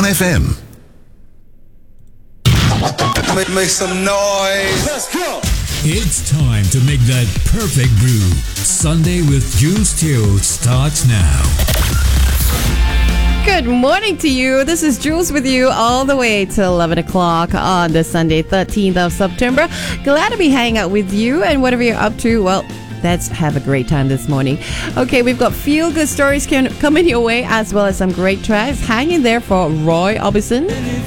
FM. Make some noise. Let's go. It's time to make that perfect brew. Sunday with Jules Teo starts now. Good morning to you. This is Jules with you all the way to 11 o'clock on this Sunday, 13th of September. Glad to be hanging out with you, and whatever you're up to, well, let's have a great time this morning. Okay, we've got feel-good stories coming your way, as well as some great tracks. Hang in there for Roy Orbison.